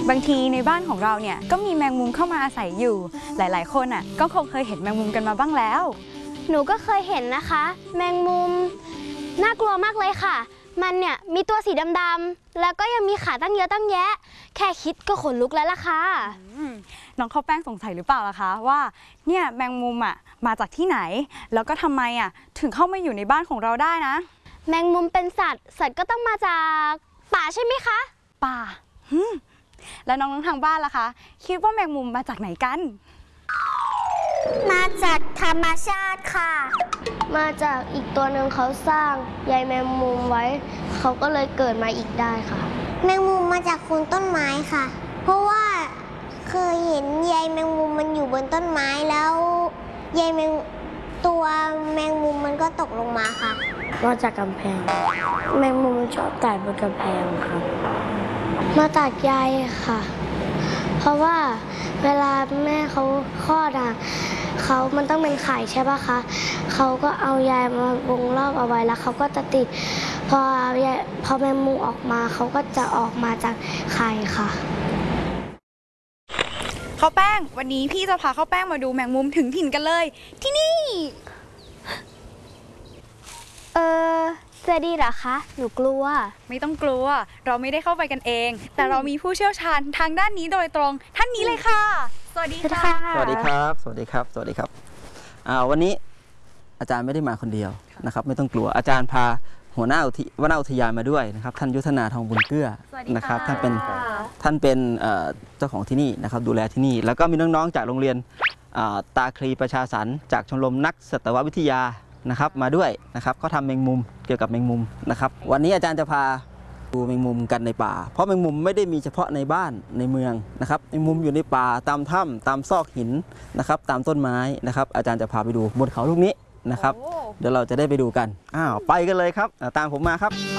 บางทีในบ้านของเราเนี่ยก็มีแมงมุมเข้ามาอาศัยอยู่หลายๆคนก็คงเคยเห็นแมงมุมกันมาบ้างแล้วหนูก็เคยเห็นนะคะแมงมุมน่ากลัวมากเลยค่ะมันเนี่ยมีตัวสีดำๆแล้วก็ยังมีขาตั้งเยอะตั้งแยะแค่คิดก็ขนลุกแล้วล่ะค่ะน้องข้าวแป้งสงสัยหรือเปล่าล่ะคะว่าเนี่ยแมงมุมมาจากที่ไหนแล้วก็ทำไมถึงเข้ามาอยู่ในบ้านของเราได้นะแมงมุมเป็นสัตว์ก็ต้องมาจากป่าใช่ไหมคะป่าแล้วน้องทางบ้านล่ะคะคิดว่าแมงมุมมาจากไหนกันมาจากธรรมชาติค่ะมาจากอีกตัวหนึ่งเขาสร้างใยแมงมุมไว้เขาก็เลยเกิดมาอีกได้ค่ะแมงมุมมาจากโคนต้นไม้ค่ะเพราะว่าเคยเห็นใยแมงมุมมันอยู่บนต้นไม้แล้วใยตัวแมงมุมมันก็ตกลงมาค่ะมาจากกำแพงแมงมุมชอบไต่บนกำแพงครับมาจากใยค่ะเพราะว่าเวลาแม่เขาคลอดมันต้องเป็นไข่ใช่ปะคะเขาก็เอาใยมาวงรอบเอาไว้แล้วเขาก็จะติดพอแมงมุมออกมาเขาก็จะออกมาจากไข่ค่ะข้าวแป้งวันนี้พี่จะพาข้าวแป้งมาดูแมงมุมถึงถิ่นกันเลยที่นี่จะดีเหรอคะหนูกลัวไม่ต้องกลัวเราไม่ได้เข้าไปกันเองแต่เรามีผู้เชี่ยวชาญทางด้านนี้โดยตรงท่านนี้เลยค่ะสวัสดีค่ะสวัสดีครับสวัสดีครับสวัสดีครับวันนี้อาจารย์ไม่ได้มาคนเดียวนะครับไม่ต้องกลัวอาจารย์พาหัวหน้าอุทยานมาด้วยนะครับท่านยุทธนาทองบุญเกื้อนะครับท่านเป็นเจ้าของที่นี่นะครับดูแลที่นี่แล้วก็มีน้องๆจากโรงเรียนตาคลีประชาสรรค์จากชมรมนักสัตววิทยานะครับมาด้วยนะครับเขาทำแมงมุมเกี่ยวกับแมงมุมนะครับวันนี้อาจารย์จะพาดูแมงมุมกันในป่าเพราะแมงมุมไม่ได้มีเฉพาะในบ้านในเมืองนะครับแมงมุมอยู่ในป่าตามถ้ำตามซอกหินนะครับตามต้นไม้นะครับอาจารย์จะพาไปดูบนเขาลูกนี้นะครับเดี๋ยวเราจะได้ไปดูกันไปกันเลยครับตามผมมาครับ